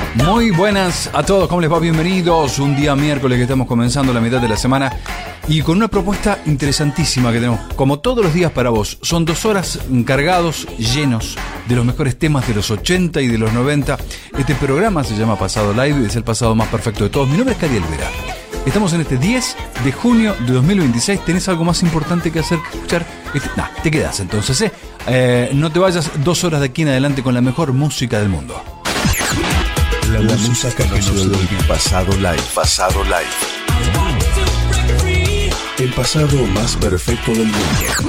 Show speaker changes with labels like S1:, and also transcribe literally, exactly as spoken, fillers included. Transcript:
S1: Muy buenas a todos, ¿cómo les va? Bienvenidos. Un día miércoles que estamos comenzando la mitad de la semana y con una propuesta interesantísima que tenemos, como todos los días para vos. Son dos horas cargados, llenos de los mejores temas de los ochenta y de los noventa. Este programa se llama Pasado Live y es el pasado más perfecto de todos. Mi nombre es Cariel Vera. Estamos en este diez de junio de dos mil veintiséis. ¿Tenés algo más importante que hacer? Escuchar este... Nah, te quedás entonces, ¿eh? ¿eh? No te vayas dos horas de aquí en adelante con la mejor música del mundo.
S2: La, la música que nos dio el Pasado Live. Pasado Live. El pasado más perfecto del mundo.